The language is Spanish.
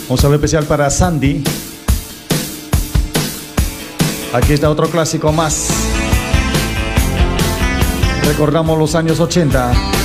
Un saludo especial para Sandy. Aquí está otro clásico más. Recordamos los años 80.